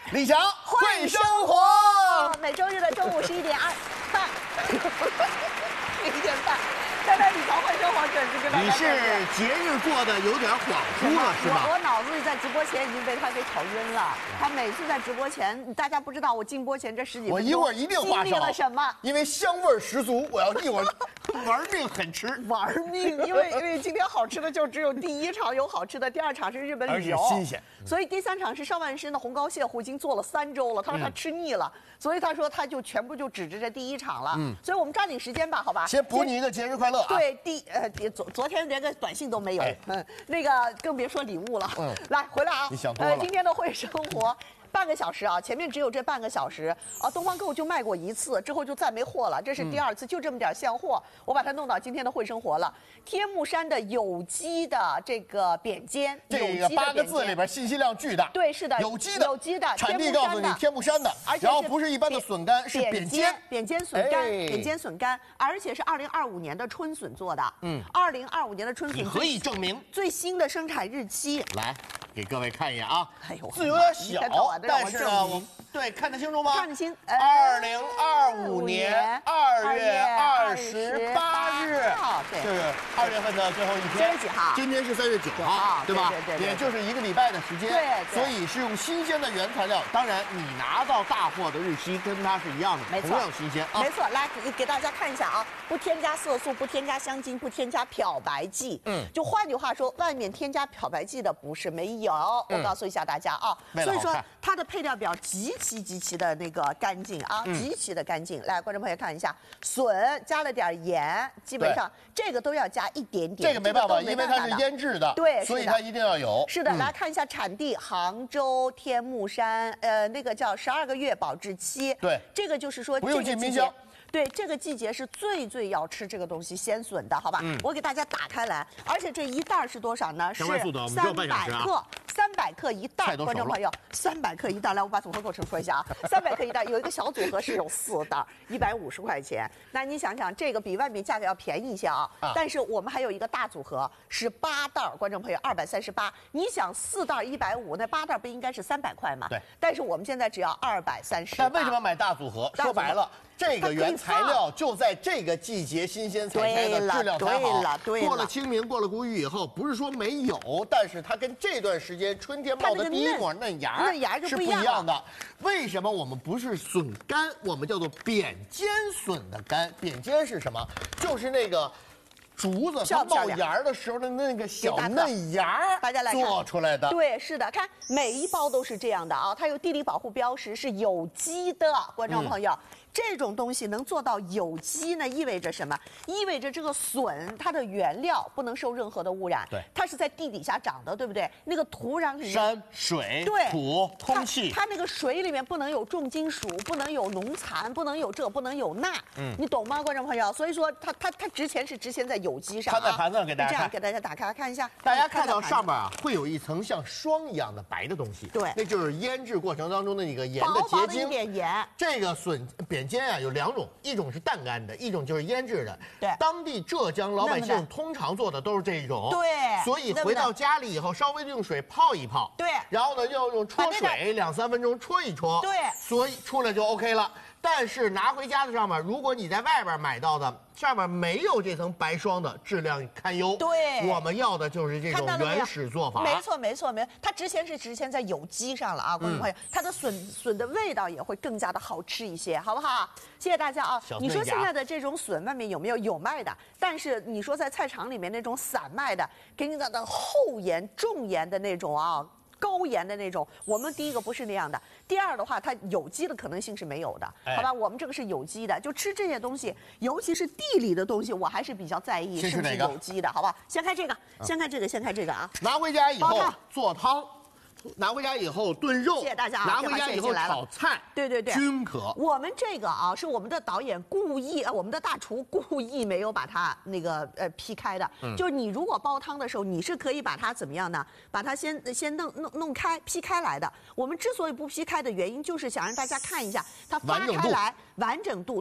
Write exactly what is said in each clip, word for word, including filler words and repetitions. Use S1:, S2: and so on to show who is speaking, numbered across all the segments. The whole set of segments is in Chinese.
S1: 李翔会生活，
S2: 每周日的中午十一点二半，十一点半，在这李翔会生活准时跟大家。
S1: 你是节日过得有点恍惚了，是吧？
S2: 我我脑子里在直播前已经被他给吵晕了。他每次在直播前，大家不知道我进播前这十几分钟，
S1: 我一会儿一定画
S2: 经历了什么？
S1: 因为香味十足，我要一会儿玩命狠吃。
S2: 玩命，因为因为今天好吃的就只有第一场有好吃的，第二场是日本旅游，
S1: 而且新鲜。
S2: 所以第三场是上万参的红膏蟹糊，已经做了三周了。他说他吃腻了，嗯、所以他说他就全部就指着这第一场了。嗯，所以我们抓紧时间吧，好吧？
S1: 先补你一个节日快乐啊！
S2: 对，第呃昨昨天连个短信都没有，哎、嗯，那个更别说礼物了。嗯，来回来啊！
S1: 你想多了。
S2: 呃，今天的会生活。半个小时啊，前面只有这半个小时啊。东方购就卖过一次，之后就再没货了，这是第二次，就这么点现货，我把它弄到今天的会生活了。天目山的有机的这个扁尖，
S1: 这个八个字里边信息量巨大。
S2: 对，是的，
S1: 有机的，
S2: 有机的，
S1: 产地告诉你天目山的，
S2: 而且
S1: 然后不是一般的笋干，是扁尖，
S2: 扁尖笋干，扁尖笋干，而且是二零二五年的春笋做的。嗯，二零二五年的春笋，
S1: 你何以证明
S2: 最新的生产日期？
S1: 来。给各位看一眼啊，
S2: 哎呦，
S1: 字有点小，但是呢，我对看得清楚吗？
S2: 看得清。
S1: 二零二五年二月二十八日，
S2: 对，
S1: 就是二月份的最后一天。
S2: 三月几号？
S1: 今天是三月九号，对吧？
S2: 对对对，
S1: 也就是一个礼拜的时间。
S2: 对，
S1: 所以是用新鲜的原材料。当然，你拿到大货的日期跟它是一样的，
S2: 没错，
S1: 同样新鲜啊。
S2: 没错，来给给大家看一下啊，不添加色素，不添加香精，不添加漂白剂。嗯，就换句话说，外面添加漂白剂的不是没有。我告诉一下大家啊，所以说它的配料表极其极其的那个干净啊，极其的干净。来，观众朋友看一下，笋加了点盐，基本上这个都要加一点点。
S1: 这个没办法，因为它是腌制的，
S2: 对，
S1: 所以它一定要有。
S2: 是的，来看一下产地，杭州天目山，呃，那个叫十二个月保质期。
S1: 对，
S2: 这个就是说
S1: 不用进冰箱。
S2: 对，这个季节是最最要吃这个东西鲜笋的，好吧？嗯，我给大家打开来，而且这一袋是多少呢？是三百克，三百克一袋。观众朋友，三百克一袋，来，我把组合构成说一下啊，三百克一袋，有一个小组合是有四袋，一百五十块钱。那你想想，这个比外面价格要便宜一些啊。啊但是我们还有一个大组合是八袋，观众朋友二百三十八。你想四袋一百五，那八袋不应该是三百块吗？
S1: 对。
S2: 但是我们现在只要二百三十。
S1: 但为什么买大组合？说白了。这个原材料就在这个季节新鲜采摘的，质量才好。
S2: 对了，对了。
S1: 过了清明，过了谷雨以后，不是说没有，但是它跟这段时间春天冒的第一抹嫩芽
S2: 嫩芽
S1: 是不一样的。为什么我们不是笋干，我们叫做扁尖笋的干？扁尖是什么？就是那个。竹子它冒芽的时候的那个小嫩芽，
S2: 大家来
S1: 做出来的。
S2: 对，是的，看每一包都是这样的啊，它有地理保护标识，是有机的，观众朋友。嗯这种东西能做到有机呢，意味着什么？意味着这个笋它的原料不能受任何的污染，
S1: 对，
S2: 它是在地底下长的，对不对？那个土壤里面，
S1: 山水、
S2: 对
S1: 土、空气，
S2: 它, 它那个水里面不能有重金属，不能有农残，不能有这，不能有那，嗯，你懂吗，观众朋友？所以说它它它值钱是值钱在有机上、啊。
S1: 它在盘子上给大家看，
S2: 这样给大家打开看一下，
S1: 大家看到上面啊会有一层像霜一样的白的东西，
S2: 对，
S1: 那就是腌制过程当中的那个盐的结晶。
S2: 薄薄的一点盐。
S1: 这个笋扁尖啊有两种。一种是淡干的，一种就是腌制的。
S2: 对，
S1: 当地浙江老百姓通常做的都是这一种。
S2: 对，
S1: 所以回到家里以后，稍微的用水泡一泡。
S2: 对，
S1: 然后呢，要用搓水两三分钟搓一搓。
S2: 对，
S1: 所以出来就 OK 了。但是拿回家的上面，如果你在外边买到的上面没有这层白霜的，质量堪忧。
S2: 对，
S1: 我们要的就是这种原始做法。
S2: 没错，没错，没错。它值钱是值钱在有机上了啊，观众朋友，嗯、它的笋笋的味道也会更加的好吃一些，好不好？谢谢大家啊！你说现在的这种笋外面有没有？有卖的，但是你说在菜场里面那种散卖的，给你的厚盐、重盐的那种啊。高盐的那种，我们第一个不是那样的，第二的话，它有机的可能性是没有的，哎、好吧？我们这个是有机的，就吃这些东西，尤其是地里的东西，我还是比较在意是不是有机的，好吧？先开这个，先开这个，先开这个啊！
S1: 拿回家以后做汤。拿回家以后炖肉，
S2: 谢谢大家啊！
S1: 拿回家以后炒菜，
S2: 对对对，
S1: 均可。
S2: 我们这个啊，是我们的导演故意，呃，我们的大厨故意没有把它那个呃劈开的。嗯，就是你如果煲汤的时候，你是可以把它怎么样呢？把它先先弄弄弄开，劈开来的。我们之所以不劈开的原因，就是想让大家看一下它发开来完整度，对，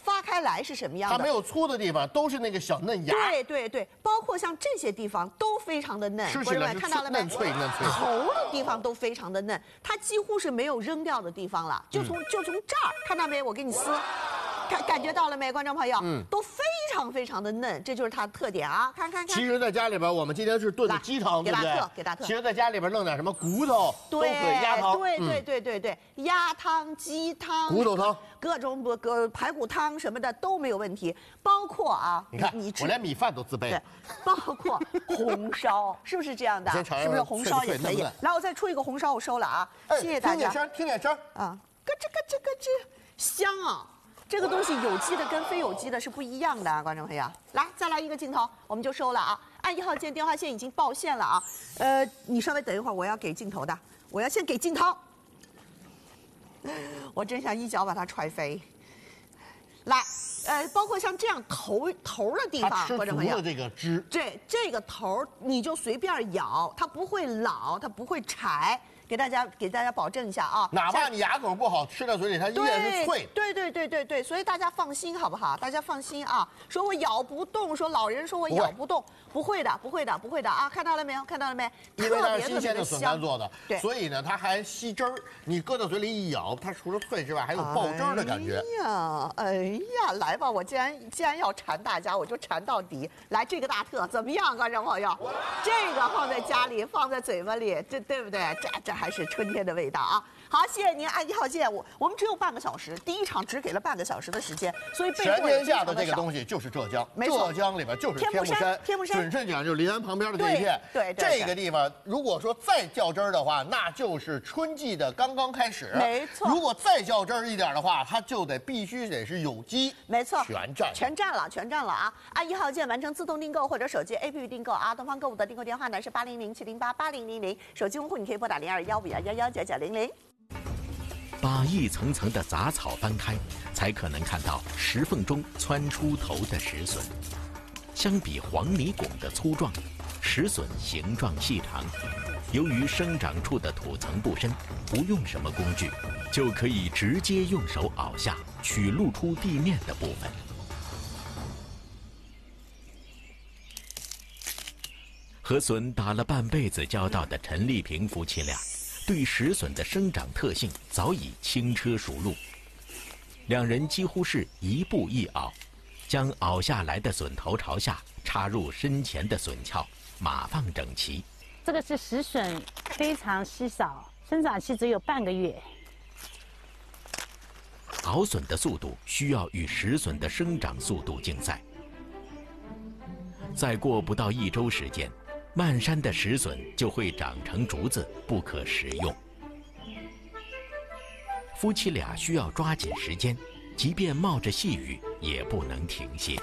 S2: 发开来是什么样的？
S1: 它没有粗的地方，都是那个小嫩芽。
S2: 对对对，包括像这些地方都非常的嫩，
S1: 吃起来是
S2: 看到了没？
S1: 嫩脆嫩脆。
S2: 头的地方都非常的嫩，它几乎是没有扔掉的地方了，就从、嗯、就从这儿看到没？我给你撕。感感觉到了没，观众朋友？嗯，都非常非常的嫩，这就是它的特点啊！看看看。
S1: 其实，在家里边，我们今天是炖的鸡汤，对不对？
S2: 给大特，给大特。
S1: 其实，在家里边弄点什么骨头，都可以鸭汤。
S2: 对对对对对，鸭汤、鸡汤、
S1: 骨头汤，
S2: 各种不各排骨汤什么的都没有问题。包括啊，
S1: 你看，你我连米饭都自备。
S2: 对，包括红烧，是不是这样的？是不是红烧也可以？来，我再出一个红烧，我收了啊！谢谢大家。
S1: 听点声，听点声
S2: 啊，咯吱咯吱咯吱，香啊！这个东西有机的跟非有机的是不一样的啊，观众朋友，来再来一个镜头，我们就收了啊。按一号键电话线已经报线了啊，呃，你稍微等一会儿，我要给镜头的，我要先给镜头。我真想一脚把它踹飞。来，呃，包括像这样头头的地方，观众朋友，
S1: 这个汁，
S2: 这这个头你就随便咬，它不会老，它不会柴。给大家给大家保证一下啊，
S1: 哪怕你牙口不好，吃到嘴里它依然是脆。
S2: 对对对对对，所以大家放心好不好？大家放心啊！说我咬不动，说老人说我咬不动，不会的，不会的，不会的啊！看到了没有？看到了没？
S1: 因为它是新鲜的笋干做的，
S2: 对，
S1: 所以呢它还吸汁儿。你搁到嘴里一咬，它除了脆之外，还有爆汁儿的感觉。
S2: 哎呀，哎呀，来吧！我既然既然要馋大家，我就馋到底。来，这个大特怎么样，观众朋友？这个放在家里，放在嘴巴里，这对不对？这这还是春天的味道啊！好，谢谢您，按一号键，我我们只有半个小时，第一场只给了半个小时的时间，所以
S1: 全天下的这个东西就是浙江，浙江里边就是天目山，
S2: 天目山，
S1: 准确讲就是临安旁边的这一片，
S2: 对对，
S1: 这个地方如果说再较真儿的话，那就是春季的刚刚开始，
S2: 没错。
S1: 如果再较真儿一点的话，它就得必须得是有机，
S2: 没错，
S1: 全占，
S2: 全占了，全占了啊！按一号键完成自动订购或者手机 A P P 订购啊！东方购物的订购电话呢是八零零七零八八零零零，手机用户你可以拨打零二幺五幺幺幺九九零零。
S3: 把一层层的杂草翻开，才可能看到石缝中窜出头的石笋。相比黄泥拱的粗壮，石笋形状细长。由于生长处的土层不深，不用什么工具，就可以直接用手拗下，取露出地面的部分。和笋打了半辈子交道的陈丽萍夫妻俩，对石笋的生长特性早已轻车熟路。两人几乎是一步一拗，将拗下来的笋头朝下插入身前的笋鞘，码放整齐。
S4: 这个是石笋，非常稀少，生长期只有半个月。
S3: 熬笋的速度需要与石笋的生长速度竞赛。再过不到一周时间，漫山的石笋就会长成竹子，不可食用。夫妻俩需要抓紧时间，即便冒着细雨，也不能停歇。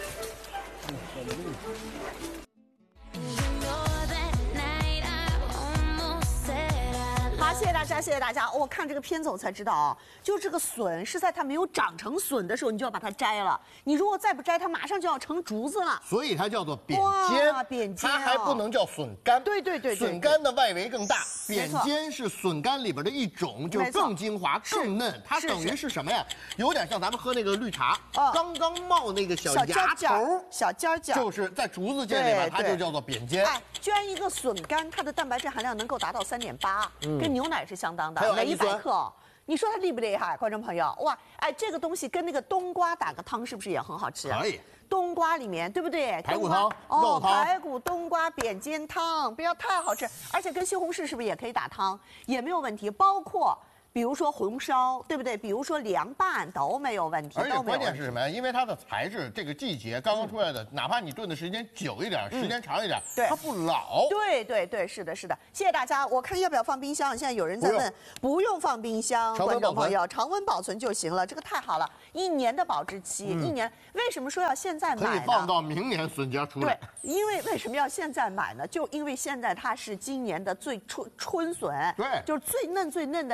S2: 好，谢谢大家，谢谢大家。我、哦、看这个片子我才知道啊，就这个笋是在它没有长成笋的时候，你就要把它摘了。你如果再不摘，它马上就要成竹子了。
S1: 所以它叫做扁尖，
S2: 扁尖、哦，
S1: 它还不能叫笋干。
S2: 对对对，
S1: 笋干的外围更大，扁尖是笋干里边的一种，就是更精华、更嫩。它等于是什么呀？有点像咱们喝那个绿茶，
S2: 哦、
S1: 刚刚冒那个小芽头，
S2: 小尖尖，
S1: 就是在竹子界里边，它就叫做扁尖。
S2: 哎，居然一个笋干，它的蛋白质含量能够达到三点八，跟牛奶是相当的，每一百克。你说它厉不厉害，观众朋友？哇，哎，这个东西跟那个冬瓜打个汤，是不是也很好吃啊？
S1: 可以。
S2: 冬瓜里面对不对？
S1: 排骨汤、
S2: 哦，排骨、冬瓜、扁尖汤，不要太好吃。而且跟西红柿是不是也可以打汤，也没有问题。包括比如说红烧，对不对？比如说凉拌都没有问题。
S1: 而且关键是什么呀？因为它的材质，这个季节刚刚出来的，嗯、哪怕你炖的时间久一点，嗯、时间长一点，
S2: 对，
S1: 它不老。
S2: 对对对，是的，是的。谢谢大家。我看要不要放冰箱？现在有人在问，不用, 不用放冰箱，观众朋友，常温保存就行了。这个太好了，一年的保质期，嗯、一年。为什么说要现在买呢？
S1: 可以放到明年笋尖出来。
S2: 对，因为为什么要现在买呢？就因为现在它是今年的最春春笋，
S1: 对，
S2: 就是最嫩最嫩的那个笋。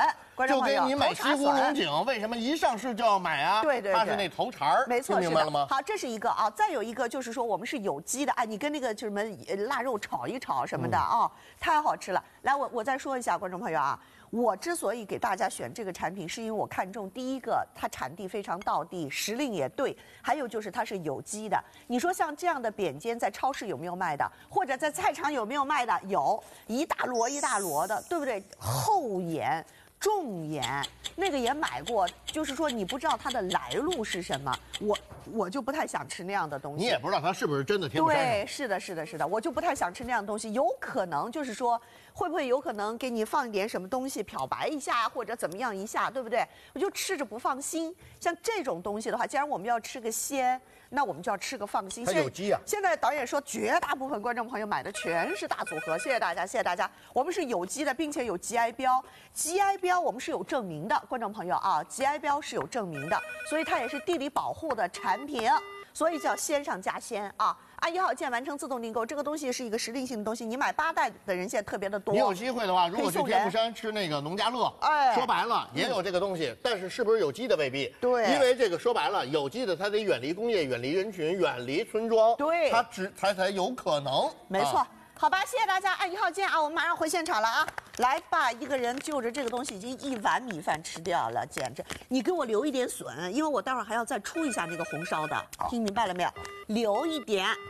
S1: 就跟你买西湖龙井，为什么一上市就要买啊？
S2: 对对对，
S1: 它是那头茬儿，
S2: 没错，
S1: 明白了吗？
S2: 好，这是一个啊，再有一个就是说我们是有机的，哎，你跟那个就什么腊肉炒一炒什么的啊、嗯哦，太好吃了。来，我我再说一下，观众朋友啊。我之所以给大家选这个产品，是因为我看中第一个，它产地非常道地，时令也对，还有就是它是有机的。你说像这样的扁尖在超市有没有卖的，或者在菜场有没有卖的？有，一大摞一大摞的，对不对？厚盐。重盐那个也买过，就是说你不知道它的来路是什么，我我就不太想吃那样的东西。
S1: 你也不知道它是不是真的天目山上。
S2: 对，是的，是的，是的，我就不太想吃那样的东西。有可能就是说，会不会有可能给你放一点什么东西漂白一下，或者怎么样一下，对不对？我就吃着不放心。像这种东西的话，既然我们要吃个鲜，那我们就要吃个放心。
S1: 它有机啊。
S2: 现在导演说，绝大部分观众朋友买的全是大组合，谢谢大家，谢谢大家。我们是有机的，并且有 G I 标 ，G I 标我们是有证明的，观众朋友啊 ，G I 标是有证明的，所以它也是地理保护的产品，所以叫鲜上加鲜啊。按一号键完成自动订购，这个东西是一个时令性的东西，你买八袋的人现在特别的多。
S1: 你有机会的话，如果去天目山吃那个农家乐，哎，说白了也有这个东西，但是是不是有机的未必。
S2: 对，
S1: 因为这个说白了，有机的它得远离工业、远离人群、远离村庄，
S2: 对，
S1: 它只才才有可能。
S2: 没错。啊好吧，谢谢大家，按一号键啊，我们马上回现场了啊！来吧，一个人就着这个东西已经一碗米饭吃掉了，简直！你给我留一点笋，因为我待会儿还要再出一下那个红烧的，听明白了没有？留一点。啊！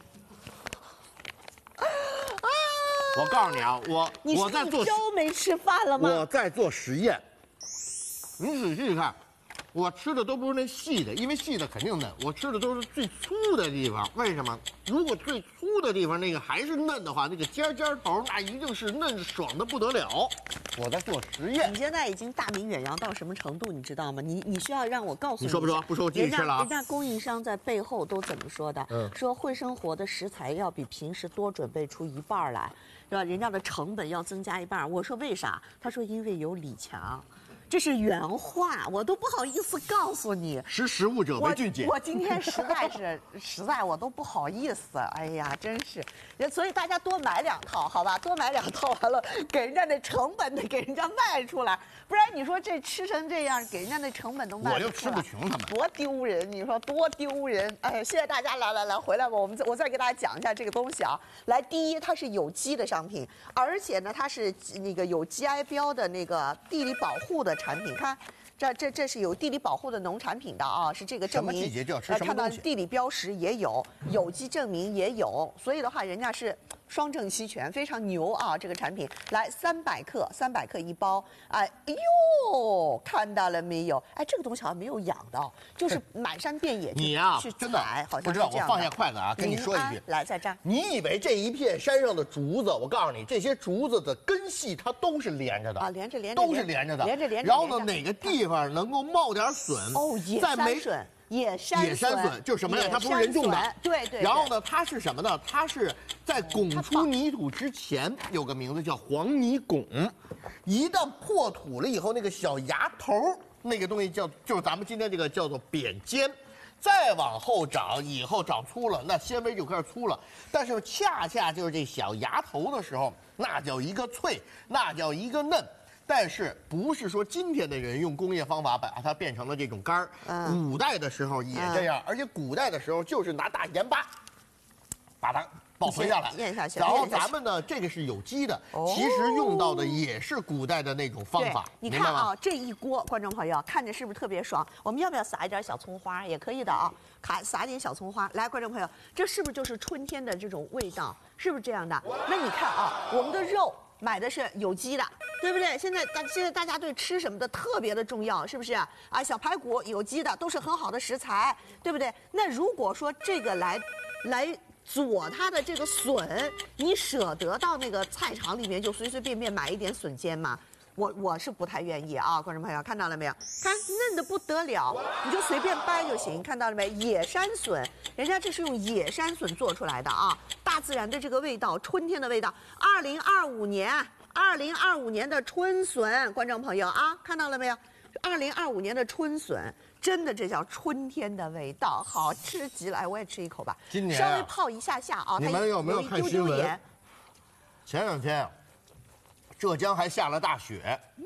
S1: 我告诉你啊，我我在做，
S2: 你一周没吃饭了吗？
S1: 我在做实验，你仔细看。我吃的都不是那细的，因为细的肯定嫩。我吃的都是最粗的地方，为什么？如果最粗的地方那个还是嫩的话，那个尖尖头那一定是嫩爽的不得了。我在做实验。
S2: 你现在已经大名远扬到什么程度，你知道吗？你你需要让我告诉你。
S1: 你说不说？不说，我继续吃了啊。
S2: 人家人家供应商在背后都怎么说的？嗯，说会生活的食材要比平时多准备出一半来，是吧？人家的成本要增加一半。我说为啥？他说因为有李强。这是原话，我都不好意思告诉你。
S1: 识时务者为俊杰。
S2: 我今天实在是实在，我都不好意思。哎呀，真是，所以大家多买两套，好吧？多买两套，完了给人家那成本得给人家卖出来，不然你说这吃成这样，给人家那成本都卖不出来，
S1: 我又吃不穷他们，
S2: 多丢人！你说多丢人！哎，谢谢大家，来来来，回来吧，我们我再给大家讲一下这个东西啊。来，第一，它是有机的商品，而且呢，它是那个有 G I 标的那个地理保护的产品，看。这这这是有地理保护的农产品的啊，是这个证明。
S1: 什么季节就要吃什么东西。
S2: 看到地理标识也有，有机证明也有，所以的话，人家是双证齐全，非常牛啊！这个产品来三百克，三百克一包，哎哎呦，看到了没有？哎，这个东西好像没有养的，就是满山遍野
S1: 你呀、啊，
S2: 去
S1: 真的
S2: 好像
S1: 不知道。我放下筷子啊，跟你说一句，
S2: 来在这儿。
S1: 你以为这一片山上的竹子，我告诉你，这些竹子的根系它都是连着的
S2: 啊，连着连着，
S1: 都是连着的，
S2: 连着连着。
S1: 然后呢，哪个地方能够冒点笋？
S2: 哦，野山笋。野山
S1: 野山笋就是什么呀？它不是人种的，
S2: 对对。
S1: 然后呢，它是什么呢？它是在拱出泥土之前有个名字叫黄泥拱，一旦破土了以后，那个小芽头那个东西叫就是咱们今天这个叫做扁尖，再往后长以后长粗了，那纤维就开始粗了。但是恰恰就是这小芽头的时候，那叫一个脆，那叫一个嫩。但是不是说今天的人用工业方法把它变成了这种干儿？嗯、古代的时候也这样，嗯、而且古代的时候就是拿大盐巴把它保存下来，
S2: 咽下去。
S1: 然后咱们呢，这个是有机的，哦、其实用到的也是古代的那种方法。
S2: 你看啊，这一锅观众朋友看着是不是特别爽？我们要不要撒一点小葱花？也可以的啊，撒撒点小葱花。来，观众朋友，这是不是就是春天的这种味道？是不是这样的？那你看啊，我们的肉。买的是有机的，对不对？现在大现在大家对吃什么的特别的重要，是不是啊？小排骨有机的都是很好的食材，对不对？那如果说这个来来佐它的这个笋，你舍得到那个菜场里面就随随便便买一点笋尖吗？我我是不太愿意啊，观众朋友看到了没有？看嫩的不得了，你就随便掰就行。看到了没？野山笋，人家这是用野山笋做出来的啊，大自然的这个味道，春天的味道。二零二五年，二零二五年的春笋，观众朋友啊，看到了没有？二零二五年的春笋，真的这叫春天的味道，好吃极了。哎，我也吃一口吧。
S1: 今年、
S2: 啊、稍微泡一下下啊。
S1: 你们有没有看新闻？前两天。浙江还下了大雪，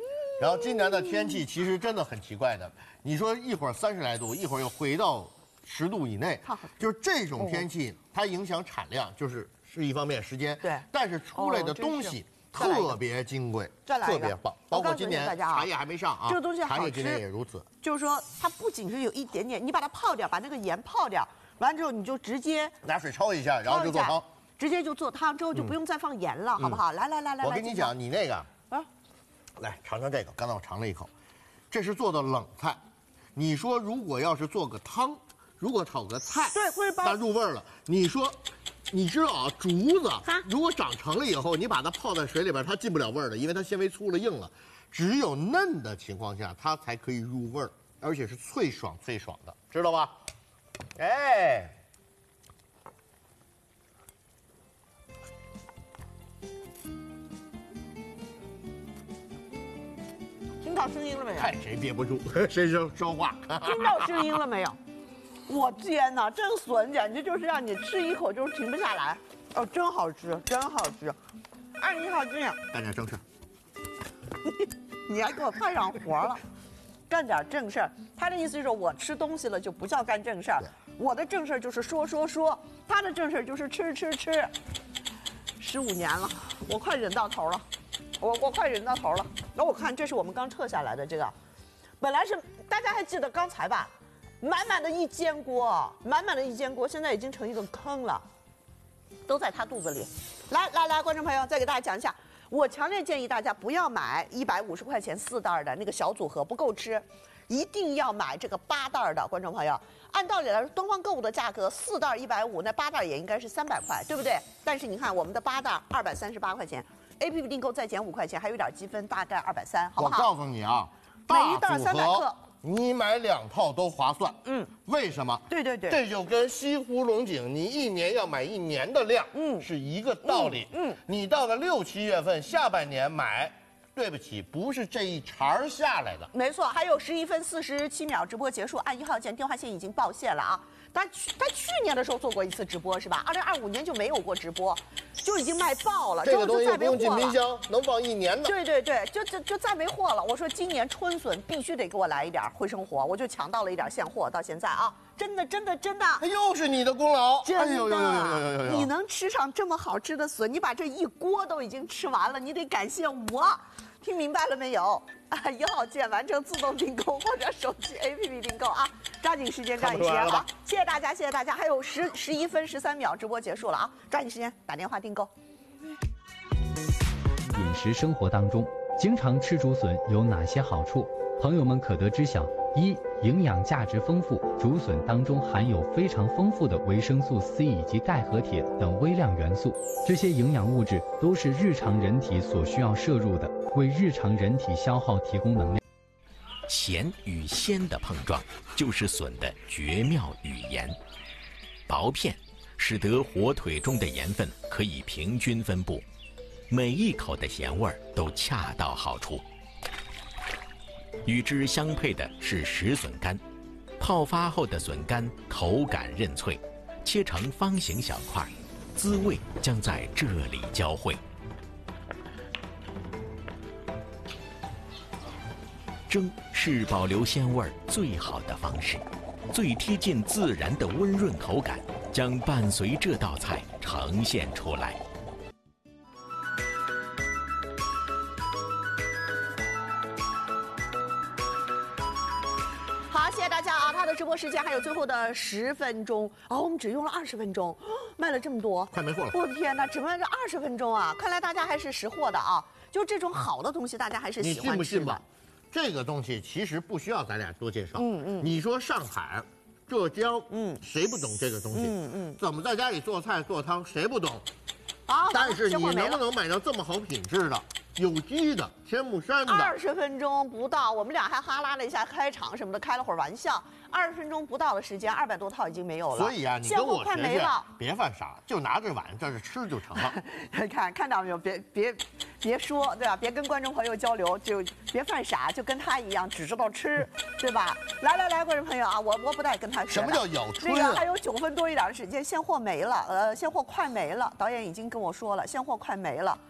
S1: 然后今年的天气其实真的很奇怪的，你说一会儿三十来度，一会儿又回到十度以内，就是这种天气，它影响产量，就是是一方面时间，
S2: 对，
S1: 但是出来的东西特别金贵，特别棒，包括今年茶叶还没上啊，
S2: 这个东西好吃，
S1: 茶叶今年也如此，
S2: 就是说它不仅是有一点点，你把它泡掉，把那个盐泡掉，完之后你就直接
S1: 拿水焯一下，然后就做汤。
S2: 直接就做汤，之后就不用再放盐了，好不好？来来来来，
S1: 我跟你讲，你那个啊，来尝尝这个。刚才我尝了一口，这是做的冷菜。你说如果要是做个汤，如果炒个菜，
S2: 对，会包，
S1: 它入味了。你说，你知道啊，竹子如果长成了以后，你把它泡在水里边，它进不了味儿的，因为它纤维粗了硬了。只有嫩的情况下，它才可以入味儿，而且是脆爽脆爽的，知道吧？哎。
S2: 听到声音了没有？
S1: 看谁憋不住，谁说说话。
S2: 听到声音了没有？我天哪，这个笋简直就是让你吃一口就停不下来。哦，真好吃，真好吃。哎，你好，这样
S1: 干点正事。
S2: 你还给我派上活了，干点正事儿。他的意思就是我吃东西了就不叫干正事儿，我的正事儿就是说说说，他的正事儿就是吃吃吃。十五年了，我快忍到头了。我我快忍到头了，然后我看这是我们刚撤下来的这个，本来是大家还记得刚才吧，满满的一煎锅，满满的一煎锅，现在已经成一个坑了，都在他肚子里。来来来，观众朋友，再给大家讲一下，我强烈建议大家不要买一百五十块钱四袋的那个小组合，不够吃，一定要买这个八袋的。观众朋友，按道理来说，东方购物的价格四袋一百五，那八袋也应该是三百块，对不对？但是你看我们的八袋二百三十八块钱。A P P 订购再减五块钱，还有点积分，大概二百三，好不好？
S1: 我告诉你啊，
S2: 每一袋三百克，
S1: 你买两套都划算。嗯，为什么？
S2: 对对对，
S1: 这就跟西湖龙井你一年要买一年的量，嗯，是一个道理。嗯，嗯你到了六七月份下半年买，对不起，不是这一茬下来的。
S2: 没错，还有十一分四十七秒直播结束，按一号键电话线已经报线了啊。他去他去年的时候做过一次直播是吧？二零二五年就没有过直播，就已经卖爆了。
S1: 这个东西不用进冰箱，能放一年的。
S2: 对对对，就就就再没货了。我说今年春笋必须得给我来一点会生活，我就抢到了一点现货，到现在啊，真的真的真的。
S1: 又是你的功劳，
S2: 真的。你能吃上这么好吃的笋，你把这一锅都已经吃完了，你得感谢我。听明白了没有？啊，一号键完成自动订购或者手机 A P P 订购啊，抓紧时间，抓紧时间啊！谢谢大家，谢谢大家，还有十十一分十三秒，直播结束了啊，抓紧时间打电话订购。
S5: 饮食生活当中，经常吃竹笋有哪些好处？朋友们可得知晓：一、营养价值丰富，竹笋当中含有非常丰富的维生素 C 以及钙和铁等微量元素，这些营养物质都是日常人体所需要摄入的，为日常人体消耗提供能量。
S3: 咸与鲜的碰撞，就是笋的绝妙语言。薄片使得火腿中的盐分可以平均分布，每一口的咸味儿都恰到好处。与之相配的是石笋干，泡发后的笋干口感韧脆，切成方形小块，滋味将在这里交汇。蒸是保留鲜味最好的方式，最贴近自然的温润口感将伴随这道菜呈现出来。
S2: 好，谢谢大家啊！他的直播时间还有最后的十分钟哦，我们只用了二十分钟，卖了这么多，
S1: 快没货了！
S2: 我的天哪，只卖这二十分钟啊！看来大家还是识货的啊！就这种好的东西，大家还是喜欢吃的。
S1: 你信不信吧？这个东西其实不需要咱俩多介绍。嗯嗯。你说上海、浙江，嗯，谁不懂这个东西？嗯嗯。怎么在家里做菜做汤，谁不懂？
S2: 好。
S1: 但是你能不能买到这么好品质的？有机的，天目山的。
S2: 二十分钟不到，我们俩还哈拉了一下开场什么的，开了会儿玩笑。二十分钟不到的时间，二百多套已经没有了。
S1: 所以啊，你跟我学学，别犯傻，就拿着碗在这吃就成了。
S2: 看看到没有？别别别说，对吧？别跟观众朋友交流，就别犯傻，就跟他一样，只知道吃，对吧？来来来，观众朋友啊，我我不带跟他学。
S1: 什么叫咬春？
S2: 那个还有九分多一点的时间，现货没了，呃，现货快没了。导演已经跟我说了，现货快没了。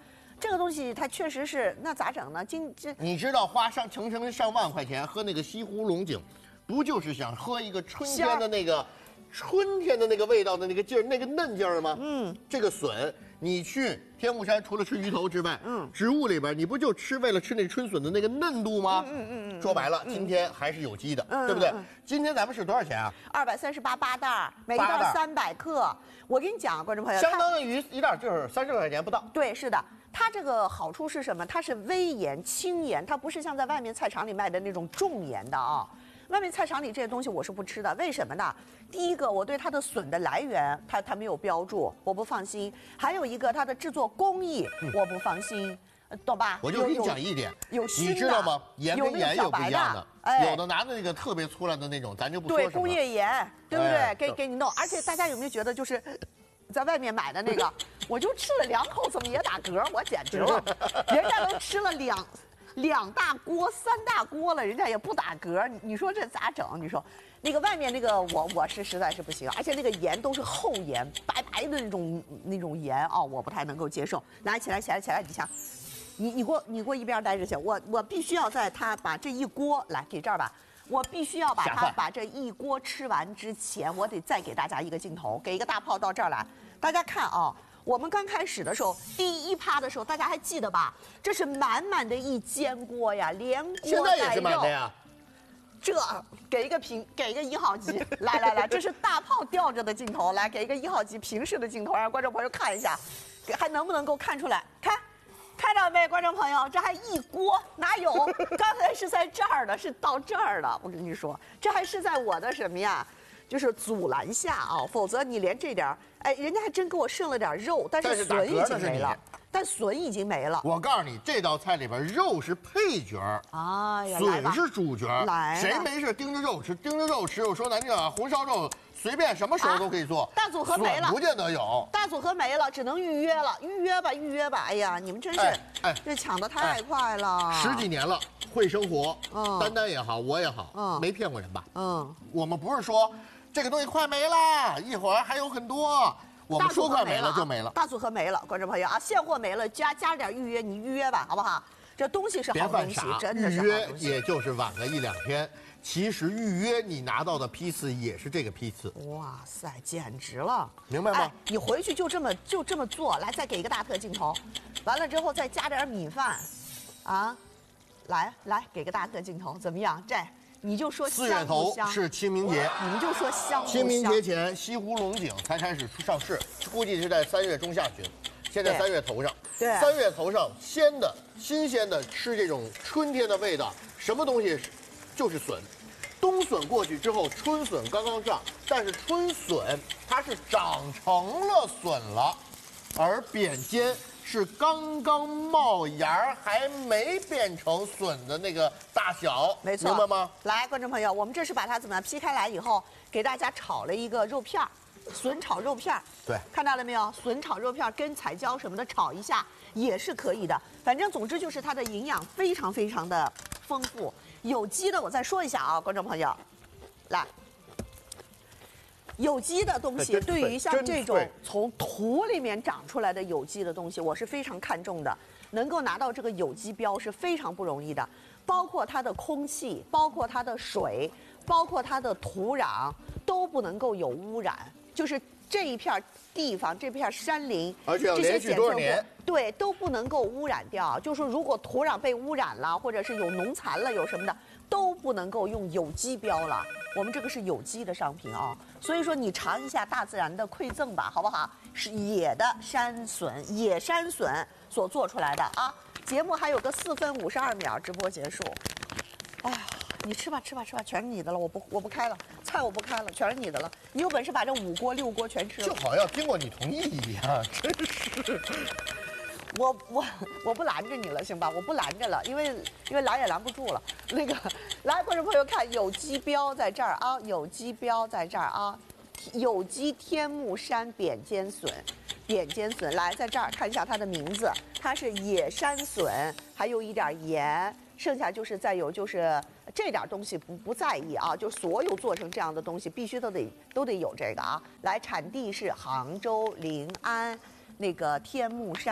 S2: 这个东西它确实是，那咋整呢？今这
S1: 你知道花上成成上万块钱喝那个西湖龙井，不就是想喝一个春天的那个春天的那个味道的那个劲儿，那个嫩劲儿吗？嗯，这个笋，你去天目山除了吃鱼头之外，嗯，植物里边你不就吃为了吃那春笋的那个嫩度吗？嗯嗯嗯。说白了，今天还是有机的，对不对？今天咱们是多少钱啊？
S2: 二百三十八八袋，每一袋三百克。我跟你讲，观众朋友，
S1: 相当于一袋就是三十块钱不到。
S2: 对，是的。它这个好处是什么？它是微盐、轻盐，它不是像在外面菜场里卖的那种重盐的啊。外面菜场里这些东西我是不吃的，为什么呢？第一个，我对它的笋的来源，它它没有标注，我不放心；还有一个，它的制作工艺，我不放心，嗯、懂吧？
S1: 我就跟你讲一点，
S2: 有
S1: 你知道吗？盐跟盐有不一样的，
S2: 哎、
S1: 有的拿的那个特别粗烂的那种，咱就不说
S2: 对，工业盐，对不对？
S1: 哎、
S2: 给给你弄，而且大家有没有觉得就是？在外面买的那个，我就吃了两口，怎么也打嗝？我简直了，人家都吃了两两大锅、三大锅了，人家也不打嗝，你说这咋整？你说，那个外面那个我我是实在是不行，而且那个盐都是厚盐，白白的那种那种盐啊、哦，我不太能够接受。来，起来，起来，起来，你想，你你给我你给我一边待着去，我我必须要在他把这一锅来给这儿吧。我必须要把它把这一锅吃完之前，我得再给大家一个镜头，给一个大炮到这儿来。大家看啊，我们刚开始的时候，第一趴的时候，大家还记得吧？这是满满的一煎锅呀，连锅带肉。
S1: 现在也是满的呀。
S2: 这给一个平，给一个一号机，来来来，这是大炮吊着的镜头，来给一个一号机平视的镜头，让观众朋友看一下，还能不能够看出来？看。看到没，观众朋友，这还一锅哪有？刚才是在这儿的，是到这儿的。我跟你说，这还是在我的什么呀？就是阻拦下啊，否则你连这点儿，哎，人家还真给我剩了点肉，但是笋已经没了。但笋已经没了。
S1: 我告诉你，这道菜里边肉是配角儿，
S2: 哎呀，
S1: 笋是主角。
S2: 来，
S1: 谁没事盯着肉吃？盯着肉吃，我说难听啊，红烧肉。随便什么时候都可以做，
S2: 啊、大组合没了，
S1: 不见得有。
S2: 大组合没了，只能预约了，预约吧，预约吧。哎呀，你们真是，哎，哎这抢得太快了。
S1: 哎、十几年了，会生活，嗯，丹丹也好，我也好，嗯，没骗过人吧？嗯，我们不是说这个东西快没了，一会儿还有很多，我们说快没了就没了。
S2: 大组合没了，观众朋友啊，现货没了，加加点预约，你预约吧，好不好？这东西是好东西，真的是好东西。
S1: 预约也就是晚个一两天。其实预约你拿到的批次也是这个批次，
S2: 哇塞，简直了，
S1: 明白吗？
S2: 哎、你回去就这么就这么做，来再给一个大特镜头，完了之后再加点米饭，啊，来来给个大特镜头，怎么样？这你就说
S1: 四月头是清明节，
S2: 你们就说香不香？
S1: 清明节前西湖龙井才开始上市，估计是在三月中下旬，现在三月头上，
S2: 对，
S1: 三月头上鲜的新鲜的吃这种春天的味道，什么东西就是笋。冬笋过去之后，春笋刚刚上，但是春笋它是长成了笋了，而扁尖是刚刚冒芽还没变成笋的那个大小，
S2: 没错，
S1: 明白吗？
S2: 来，观众朋友，我们这是把它怎么样劈开来以后，给大家炒了一个肉片儿，笋炒肉片儿。
S1: 对，
S2: 看到了没有？笋炒肉片儿跟彩椒什么的炒一下也是可以的。反正总之就是它的营养非常非常的丰富。有机的，我再说一下啊，观众朋友，来，有机的东西对于像这种从土里面长出来的有机的东西，我是非常看重的。能够拿到这个有机标是非常不容易的，包括它的空气，包括它的水，包括它的土壤都不能够有污染，就是这一片地方，这片山林，
S1: 而且要连续多少年，
S2: 对，都不能够污染掉。就是说，如果土壤被污染了，或者是有农残了，有什么的，都不能够用有机标了。我们这个是有机的商品啊，所以说你尝一下大自然的馈赠吧，好不好？是野的山笋，野山笋所做出来的啊。节目还有个四分五十二秒，直播结束。哎呀。你吃吧，吃吧，吃吧，全是你的了，我不，我不开了，菜我不开了，全是你的了。你有本事把这五锅六锅全吃了，
S1: 就好像经过你同意一样，真是。
S2: 我我我不拦着你了，行吧？我不拦着了，因为因为拦也拦不住了。那个，来，观众朋友看，有机标在这儿啊，有机标在这儿啊，有机天目山扁尖笋，扁尖笋，来，在这儿看一下它的名字，它是野山笋，还有一点盐。剩下就是再有就是这点东西不不在意啊，就所有做成这样的东西必须都得都得有这个啊。来，产地是杭州临安，那个天目山。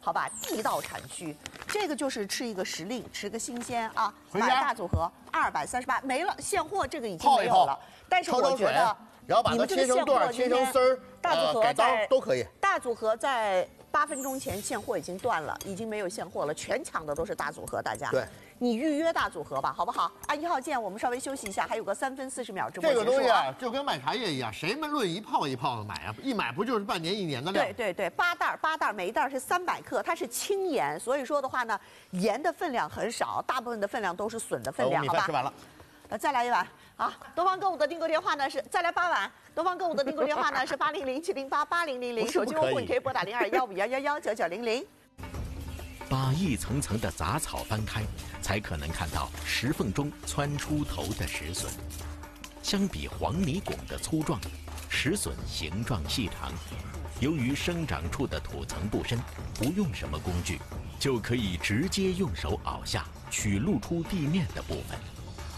S2: 好吧？地道产区，这个就是吃一个时令，吃个新鲜啊。
S1: 回家
S2: 买大组合二百三十八没了，现货这个已经
S1: 泡一泡
S2: 没有了。但是我觉得，
S1: 然后把它切成段、切成丝儿，
S2: 大组合
S1: 改刀都可以。
S2: 大组合在八分钟前现货已经断了，已经没有现货了，全抢的都是大组合，大家。
S1: 对。
S2: 你预约大组合吧，好不好？按一号键，我们稍微休息一下，还有个三分四十秒直播结束、啊。
S1: 这个东西啊，就跟卖茶叶一样，谁们论一泡一泡的买啊？一买不就是半年一年的量？
S2: 对对对，八袋八袋，每一袋是三百克，它是轻盐，所以说的话呢，盐的分量很少，大部分的分量都是笋的分量，
S1: 好吧？米饭吃完了，
S2: 呃，再来一碗啊！东方购物的订购电话呢是再来八碗，东方购物的订购电话呢是八零零七零八八零零零，手机用户你可以拨打零二幺五幺幺幺九九零零。
S3: 把一层层的杂草翻开，才可能看到石缝中窜出头的石笋。相比黄泥拱的粗壮，石笋形状细长。由于生长处的土层不深，不用什么工具，就可以直接用手熬下，取露出地面的部分。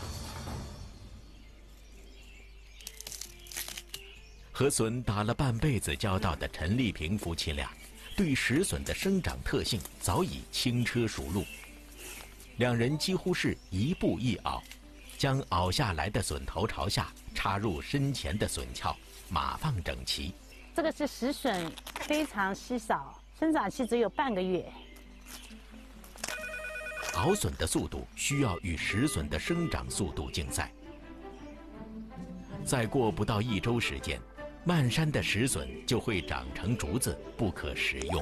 S3: 和笋打了半辈子交道的陈丽萍夫妻俩。 对石笋的生长特性早已轻车熟路，两人几乎是一步一熬，将熬下来的笋头朝下插入身前的笋鞘，码放整齐。
S4: 这个是石笋，非常稀少，生长期只有半个月。
S3: 熬笋的速度需要与石笋的生长速度竞赛。再过不到一周时间。 漫山的石笋就会长成竹子，不可食用。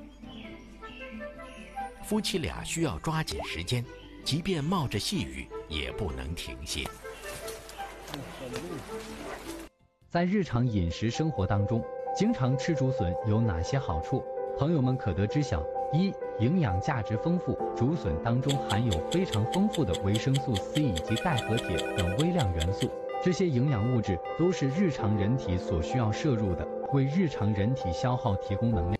S3: 夫妻俩需要抓紧时间，即便冒着细雨，也不能停歇。
S5: 在日常饮食生活当中，经常吃竹笋有哪些好处？朋友们可得知晓：一、营养价值丰富，竹笋当中含有非常丰富的维生素 C 以及钙和铁等微量元素。 这些营养物质都是日常人体所需要摄入的，为日常人体消耗提供能量。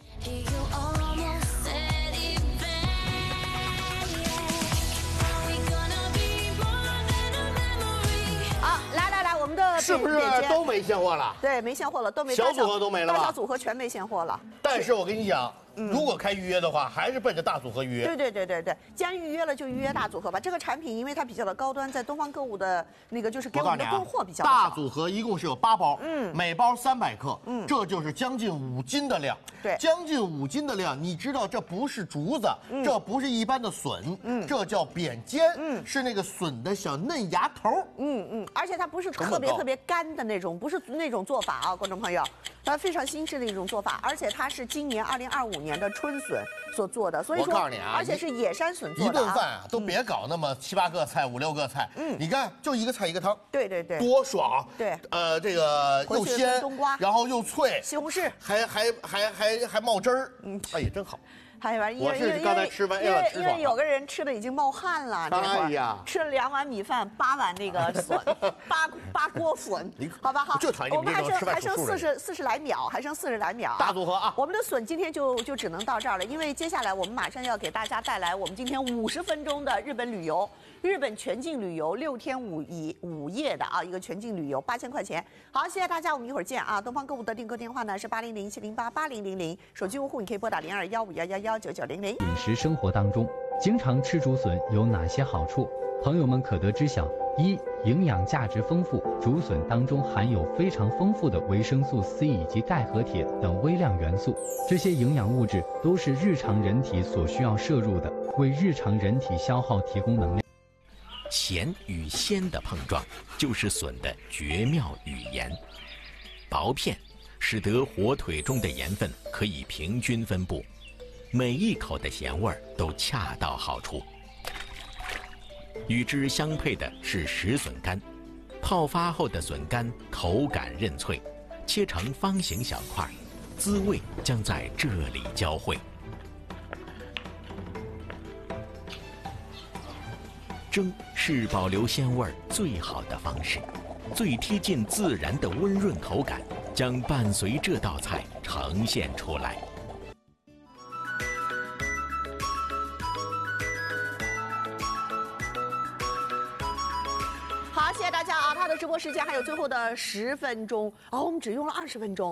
S2: 好，来来来，我们的
S1: 是不是都没现货了？
S2: 对，没现货了，都没。
S1: 小组合都没了吧？
S2: 大小组合全没现货了。
S1: 但是我跟你讲。 如果开预约的话，还是奔着大组合预约。
S2: 对对对对对，既然预约了，就预约大组合吧。这个产品因为它比较的高端，在东方购物的那个就是给我们的供货比较少。
S1: 大组合一共是有八包，
S2: 嗯，
S1: 每包三百克，
S2: 嗯，
S1: 这就是将近五斤的量。
S2: 对，
S1: 将近五斤的量，你知道这不是竹子，
S2: 嗯、
S1: 这不是一般的笋，嗯，这叫扁尖，嗯，是那个笋的小嫩芽头，
S2: 嗯嗯，而且它不是特别特别干的那种，不是那种做法啊，观众朋友，它非常新式的一种做法，而且它是今年二零二五年的春笋。 所做的，所以说，
S1: 我告诉你啊，
S2: 而且是野山笋做的、啊，
S1: 一顿饭啊都别搞那么七八个菜、五六个菜，嗯，你看就一个菜一个汤，
S2: 对对对，
S1: 多爽，
S2: 对，
S1: 呃，这个又鲜，
S2: 冬瓜，
S1: 然后又脆，
S2: 西红柿，
S1: 还还还还还冒汁儿，嗯，哎呀，真好。
S2: 还有
S1: 我是刚才吃完，
S2: 因为因为有个人吃的已经冒汗了，
S1: 哎呀，
S2: 吃了两碗米饭，八碗那个笋，八八锅笋，好吧好，
S1: 就讨厌你
S2: 我们还剩还剩四十
S1: 人
S2: 四十来秒，还剩四十来秒，
S1: 大组合啊！
S2: 我们的笋今天就就只能到这儿了，因为接下来我们马上要给大家带来我们今天五十分钟的日本旅游，日本全境旅游六天五一五夜的啊一个全境旅游，八千块钱。好，谢谢大家，我们一会儿见啊！东方购物的订购电话呢是八零零七零八八零零零，手机用户你可以拨打零二幺五幺幺幺九九零零。
S5: 饮食生活当中，经常吃竹笋有哪些好处？朋友们可得知晓：一、营养价值丰富，竹笋当中含有非常丰富的维生素 C 以及钙和铁等微量元素，这些营养物质都是日常人体所需要摄入的，为日常人体消耗提供能量。
S3: 咸与鲜的碰撞，就是笋的绝妙语言。薄片使得火腿中的盐分可以平均分布。 每一口的咸味儿都恰到好处。与之相配的是石笋干，泡发后的笋干口感韧脆，切成方形小块，滋味将在这里交汇。蒸是保留鲜味儿最好的方式，最贴近自然的温润口感将伴随这道菜呈现出来。
S2: 好，谢谢大家啊！他的直播时间还有最后的十分钟，哦，我们只用了二十分钟，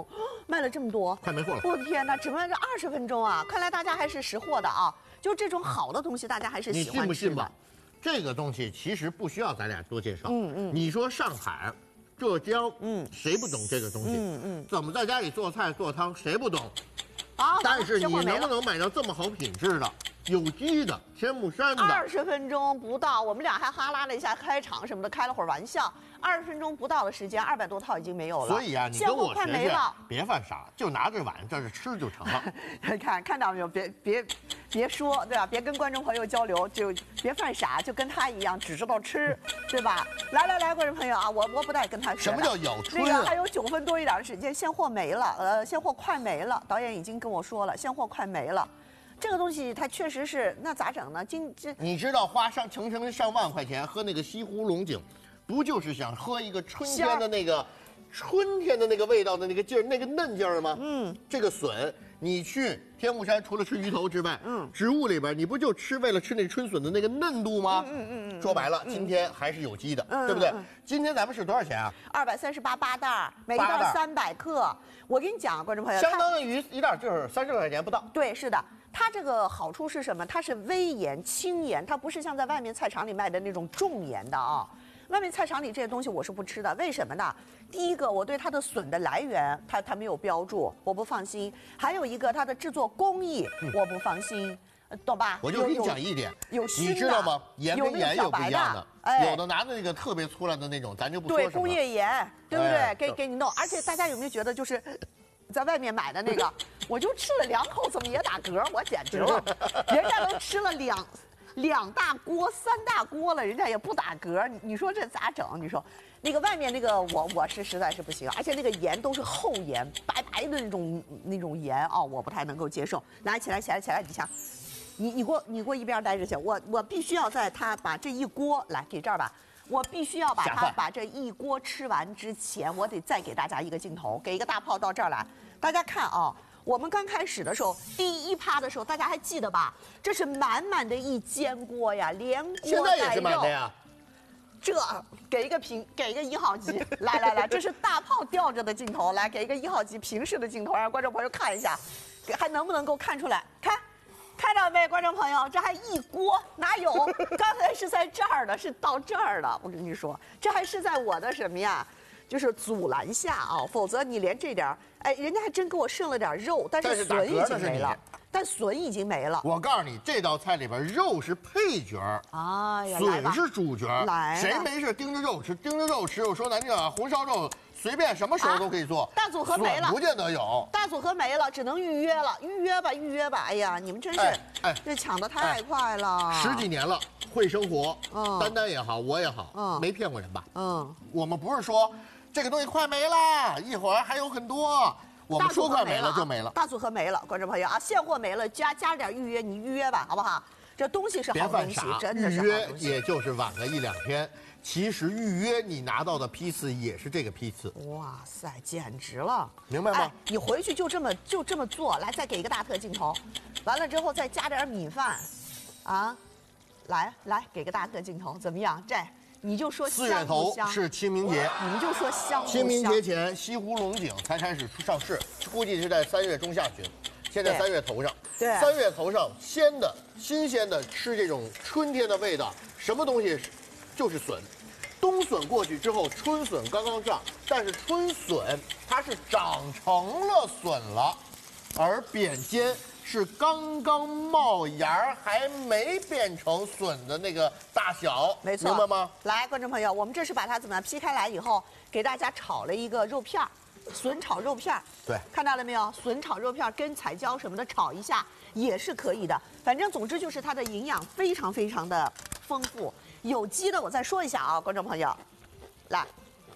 S2: 卖了这么多，
S1: 快没货了。
S2: 我的天哪，只卖这二十分钟啊！看来大家还是识货的啊，就这种好的东西，大家还是喜欢吃的。
S1: 你信不信吧？这个东西其实不需要咱俩多介绍。嗯嗯。你说上海、浙江，嗯，谁不懂这个东西？嗯嗯。怎么在家里做菜做汤，谁不懂？啊。但是你能不能买到这么好品质的？有机的天目山的，
S2: 二十分钟不到，我们俩还哈拉了一下开场什么的，开了会儿玩笑。二十分钟不到的时间，二百多套已经没有了。
S1: 所以啊，你跟我学学，别犯傻，就拿着碗在这吃就成了。
S2: 看看到没有？别别别说，对吧？别跟观众朋友交流，就别犯傻，就跟他一样，只知道吃，对吧？来来来，观众朋友啊，我我不带跟他学。
S1: 什么叫有春？
S2: 那个还有九分多一点的时间，现货没了，呃，现货快没了。导演已经跟我说了，现货快没了。这个东西它确实是，那咋整呢？今这
S1: 你知道花上成成上万块钱喝那个西湖龙井，不就是想喝一个春天的那个春天的那个味道的那个劲儿，那个嫩劲儿吗？嗯，这个笋，你去天目山除了吃鱼头之外，嗯，植物里边你不就吃为了吃那个春笋的那个嫩度吗？嗯嗯嗯。说白了，今天还是有机的，对不对？今天咱们是多少钱啊？
S2: 二百三十八八袋，每一袋三百克。我跟你讲，观众朋友，
S1: 相当于一袋就是三十块钱不到。
S2: 对，是的。它这个好处是什么？它是微盐、轻盐，它不是像在外面菜场里卖的那种重盐的啊。外面菜场里这些东西我是不吃的，为什么呢？第一个，我对它的笋的来源，它它没有标注，我不放心；还有一个，它的制作工艺，我不放心，懂吧？
S1: 我就跟你讲一点，
S2: 有新的，
S1: 你知道吗？盐跟盐有不一样的，哎，有的拿的那个特别粗烂的那种，咱就不说什么。
S2: 对，工业盐，对不对？给给你弄，而且大家有没有觉得就是？在外面买的那个，我就吃了两口，怎么也打嗝？我简直了，人家都吃了两两大锅、三大锅了，人家也不打嗝，你说这咋整？你说，那个外面那个我我是实在是不行，而且那个盐都是厚盐，白白的那种那种盐哦，我不太能够接受。来，起来，起来，起来，你想，你你给我你给我一边待着去，我我必须要在他把这一锅来给这儿吧。我必须要把它把这一锅吃完之前，我得再给大家一个镜头，给一个大炮到这儿来。大家看啊，我们刚开始的时候，第一趴的时候，大家还记得吧？这是满满的一煎锅呀，连锅带肉。
S1: 现在也是满的呀。
S2: 这给一个平，给一个一号机，来来来，这是大炮吊着的镜头，来给一个一号机平视的镜头，让观众朋友看一下，还能不能够看出来？看。看到没，观众朋友，这还一锅哪有？刚才是在这儿的，是到这儿的。我跟你说，这还是在我的什么呀？就是阻拦下啊，否则你连这点哎，人家还真给我剩了点肉，但是笋已经没了。但笋已经没了。
S1: 我告诉你，这道菜里边肉是配角儿，
S2: 哎呀，
S1: 笋是主角。
S2: 来，
S1: 谁没事盯着肉吃？盯着肉吃，我说咱这个红烧肉。随便什么时候都可以做，
S2: 啊、大组合没了，
S1: 不见得有。
S2: 大组合没了，只能预约了，预约吧，预约吧。哎呀，你们真是，哎，哎这抢得太快了。
S1: 哎、十几年了，会生活，嗯，丹丹也好，我也好，嗯，没骗过人吧？嗯，我们不是说这个东西快没了，一会儿还有很多。我们说快没了就没了，
S2: 大组合没了，观众朋友啊，现货没了，加加点预约，你预约吧，好不好？这东西是好东西，真的是
S1: 预约也就是晚个一两天。其实预约你拿到的批次也是这个批次。
S2: 哇塞，简直了，
S1: 明白吗？
S2: 哎、你回去就这么就这么做，来再给一个大特镜头，完了之后再加点米饭，啊，来来给个大特镜头，怎么样？这你就说
S1: 四月头是清明节，
S2: 你们就说香不香？
S1: 清明节前西湖龙井才开始上市，估计是在三月中下旬。现在三月头上，
S2: 对，
S1: 三月头上鲜的、新鲜的吃这种春天的味道，什么东西就是笋。冬笋过去之后，春笋刚刚上，但是春笋它是长成了笋了，而扁尖是刚刚冒芽还没变成笋的那个大小，
S2: 没错，
S1: 明白吗？
S2: 来，观众朋友，我们这是把它怎么样劈开来以后，给大家炒了一个肉片儿。笋炒肉片，
S1: 对，
S2: 看到了没有？笋炒肉片跟彩椒什么的炒一下也是可以的。反正总之就是它的营养非常非常的丰富。有机的我再说一下啊，观众朋友，来，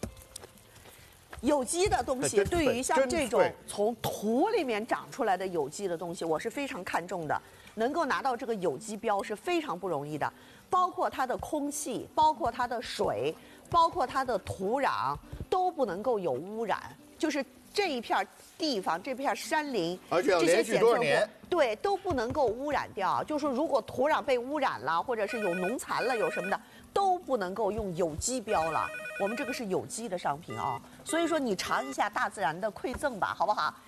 S2: 有机的东西对于像这种从土里面长出来的有机的东西，我是非常看重的。能够拿到这个有机标是非常不容易的，包括它的空气，包括它的水，包括它的土壤都不能够有污染。就是这一片地方，这片山林，
S1: 而且要连续多少年，
S2: 对，都不能够污染掉。就是说，如果土壤被污染了，或者是有农残了，有什么的，都不能够用有机标了。我们这个是有机的商品啊，所以说你尝一下大自然的馈赠吧，好不好？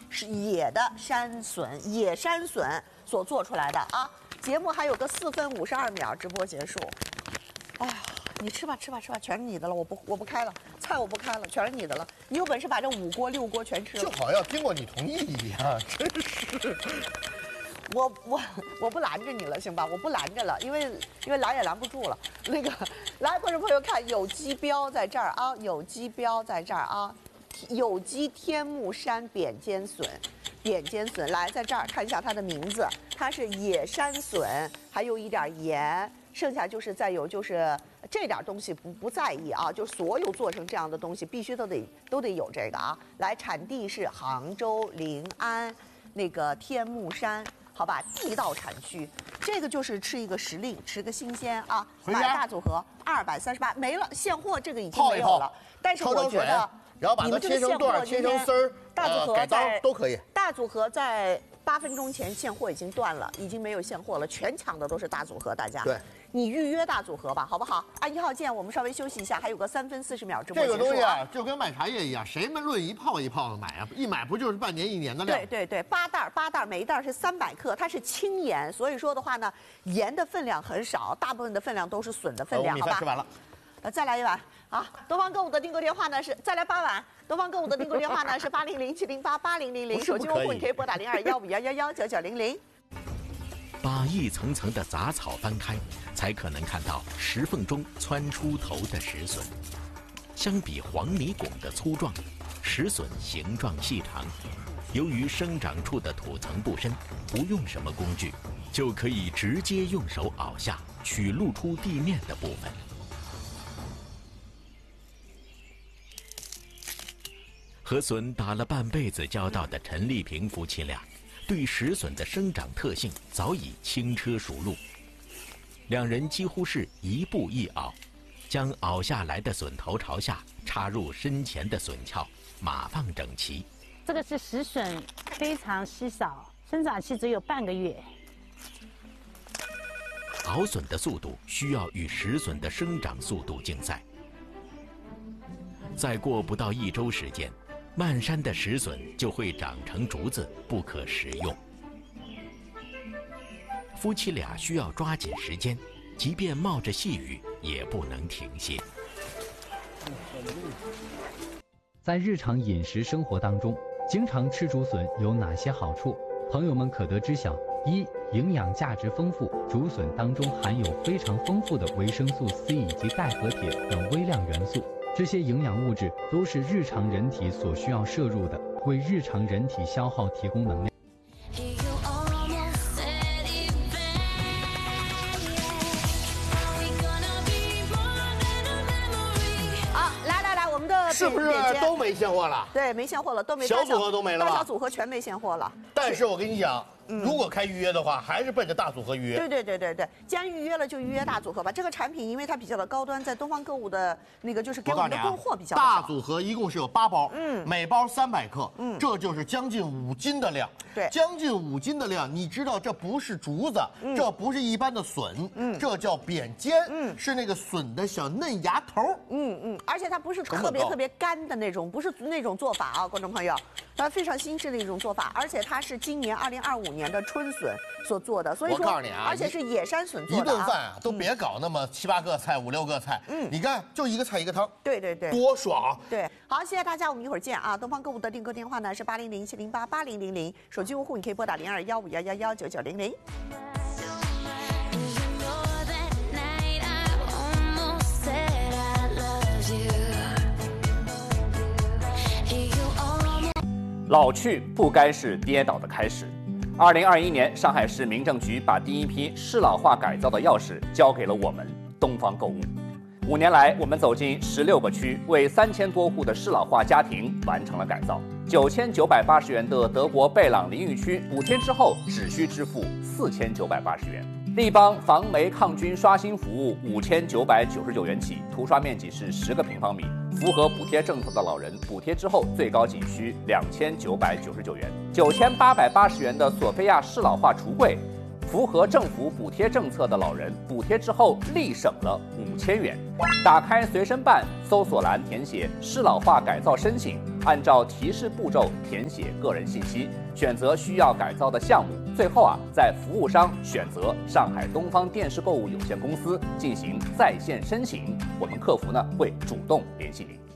S2: 是野的山笋，野山笋所做出来的啊。节目还有个四分五十二秒，直播结束。哎呀，你吃吧吃吧吃吧，全是你的了，我不我不开了，菜我不开了，全是你的了。你有本事把这五锅六锅全吃了，
S1: 就好像经过你同意一样，真是。
S2: 我我我不拦着你了，行吧？我不拦着了，因为因为拦也拦不住了。那个，来，观众朋友看，有机标在这儿啊，有机标在这儿啊，有机天目山扁尖笋，扁尖笋，来，在这儿看一下它的名字，它是野山笋，还有一点盐，剩下就是再有就是这点东西不不在意啊，就所有做成这样的东西必须都得都得有这个啊。来，产地是杭州临安那个天目山。好吧，地道产区，这个就是吃一个时令，吃个新鲜啊。买大组合二百三十八没了，现货这个已经没有了。但是我觉得，
S1: 然后把它切成段，切成丝儿，
S2: 大组合在
S1: 都可以。
S2: 大组合在八分钟前现货已经断了，已经没有现货了，全抢的都是大组合，大家。
S1: 对，
S2: 你预约大组合吧，好不好？按一号键，我们稍微休息一下，还有个三分四十秒直播结束。
S1: 这个东西啊，就跟买茶叶一样，谁们论一泡一泡的买啊？一买不就是半年一年的量？
S2: 对对对，八袋八袋，每一袋是三百克，它是轻盐，所以说的话呢，盐的分量很少，大部分的分量都是笋的分量，好吧？
S1: 吃完了，
S2: 呃，再来一碗啊！东方购物的订购电话呢是再来八碗。东方购物的订购电话呢是八零零七零八八零零零，手机用户你可以拨打零二幺五幺幺幺九九零零。
S3: 把一层层的杂草翻开，才可能看到石缝中窜出头的石笋。相比黄泥拱的粗壮，石笋形状细长。由于生长处的土层不深，不用什么工具，就可以直接用手拗下，取露出地面的部分。和笋打了半辈子交道的陈丽萍夫妻俩，对石笋的生长特性早已轻车熟路。两人几乎是一步一拗，将拗下来的笋头朝下插入身前的笋鞘，码放整齐。
S4: 这个是石笋，非常稀少，生长期只有半个月。
S3: 熬笋的速度需要与石笋的生长速度竞赛。再过不到一周时间，漫山的石笋就会长成竹子，不可食用。夫妻俩需要抓紧时间，即便冒着细雨，也不能停歇。
S5: 在日常饮食生活当中，经常吃竹笋有哪些好处？朋友们可得知晓：一、营养价值丰富，竹笋当中含有非常丰富的维生素 C 以及钙和铁等微量元素。这些营养物质都是日常人体所需要摄入的，为日常人体消耗提供能量。
S2: 好，来来来，我们的
S1: 是不是都没现货了？
S2: 对，没现货了，都没。
S1: 小组合都没了吧？
S2: 大小组合全没现货了。
S1: 但是我跟你讲。如果开预约的话，还是奔着大组合预约。
S2: 对对对对对，既然预约了，就预约大组合吧。这个产品因为它比较的高端，在东方购物的那个就是给我们的供货比较少。
S1: 大组合一共是有八包，
S2: 嗯，
S1: 每包三百克，嗯，这就是将近五斤的量。
S2: 对，
S1: 将近五斤的量，你知道这不是竹子，嗯、这不是一般的笋，嗯，这叫扁尖，嗯，是那个笋的小嫩芽头，
S2: 嗯嗯，而且它不是特别特别干的那种，不是那种做法啊，观众朋友，它非常新式的一种做法，而且它是今年二零二五年的春笋所做的，所以说，
S1: 我告诉你啊，
S2: 而且是野山笋做的、啊，
S1: 一顿饭啊都别搞那么七八个菜、五六个菜，嗯，你看就一个菜一个汤，
S2: 对对对，
S1: 多爽！
S2: 对，好，谢谢大家，我们一会儿见啊！东方购物的订购电话呢是八零零七零八八零零零，手机用户你可以拨打零二幺五幺幺幺九九零零。
S6: 老去不该是跌倒的开始。二零二一年，上海市民政局把第一批适老化改造的钥匙交给了我们东方购物。五年来，我们走进十六个区，为三千多户的适老化家庭完成了改造。九千九百八十元的德国贝朗淋浴区补贴之后，只需支付四千九百八十元。立邦防霉抗菌刷新服务五千九百九十九元起，涂刷面积是十个平方米。符合补贴政策的老人，补贴之后最高仅需两千九百九十九元。九千八百八十元的索菲亚适老化橱柜，符合政府补贴政策的老人，补贴之后立省了五千元。打开随身办，搜索栏填写适老化改造申请， 按照提示步骤填写个人信息，选择需要改造的项目，最后啊，在服务商选择上海东方电视购物有限公司进行在线申请，我们客服呢会主动联系您。